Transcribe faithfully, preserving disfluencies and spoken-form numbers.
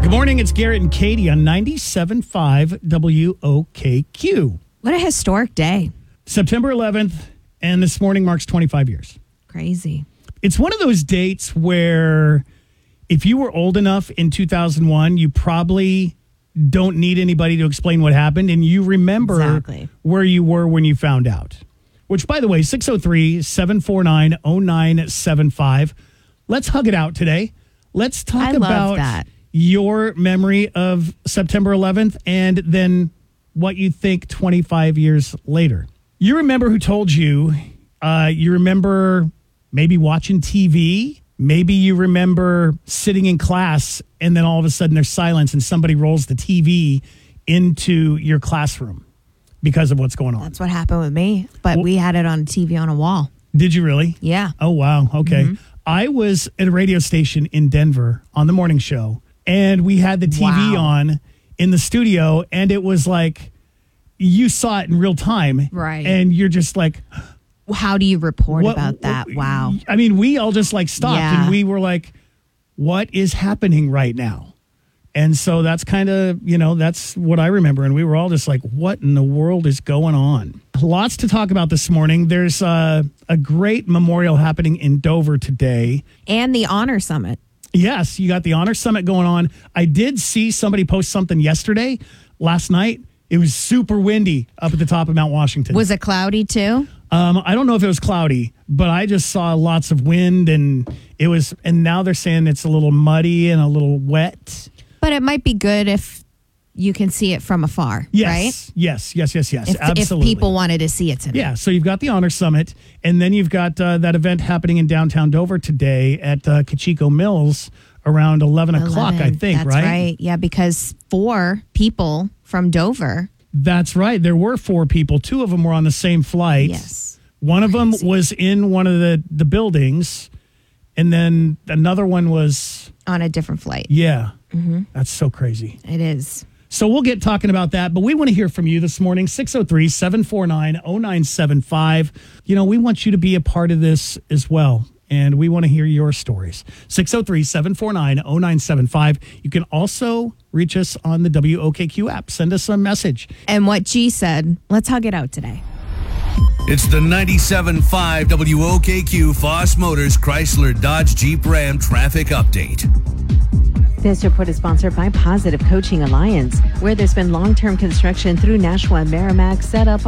Good morning. It's Garrett and Katie on ninety-seven point five W O K Q. What a historic day. September eleventh, and this morning marks twenty-five years. Crazy. It's one of those dates where if you were old enough in two thousand one, you probably don't need anybody to explain what happened, and you remember Exactly. where you were when you found out. Which, by the way, six oh three, seven four nine, oh nine seven five. Let's hug it out today. Let's talk I love about that. your memory of September eleventh and then what you think twenty-five years later. You remember who told you, uh, you remember maybe watching T V, maybe you remember sitting in class and then all of a sudden there's silence and somebody rolls the T V into your classroom because of what's going on. That's what happened with me. But Well- we had it on T V on a wall. Did you really? Yeah. Oh, wow. Okay. Mm-hmm. I was at a radio station in Denver on the morning show, and we had the T V Wow. on in the studio, and it was like you saw it in real time. Right. And you're just like, How do you report what- about that? Wow. I mean, we all just like stopped Yeah. and we were like, what is happening right now? And so that's kind of, you know, that's what I remember. And we were all just like, what in the world is going on? Lots to talk about this morning. There's uh, a great memorial happening in Dover today. And the Honor Summit. Yes, you got the Honor Summit going on. I did see somebody post something yesterday, last night. It was super windy up at the top of Mount Washington. Was it cloudy too? Um, I don't know if it was cloudy, but I just saw lots of wind, and it was. And now they're saying it's a little muddy and a little wet. But it might be good if you can see it from afar, Yes, right? yes, yes, yes, yes. If, Absolutely. if people wanted to see it today. Yeah, so you've got the Honor Summit, and then you've got uh, that event happening in downtown Dover today at uh, Kachiko Mills around eleven o'clock, I eleven. think, That's right? right. Yeah, because four people from Dover. That's right. There were four people. Two of them were on the same flight. Yes. One of them was in one of the, the buildings, and then another one was, On a different flight. yeah, that's so crazy. It is. So we'll get talking about that, but we want to hear from you this morning, six oh three, seven four nine, oh nine seven five. You know, we want you to be a part of this as well, and we want to hear your stories. six oh three, seven four nine, oh nine seven five. You can also reach us on the W O K Q app. Send us a message. And what G said, let's hug it out today. It's the ninety-seven point five W O K Q Foss Motors Chrysler Dodge Jeep Ram traffic update. This report is sponsored by Positive Coaching Alliance, where there's been long-term construction through Nashua and Merrimack set up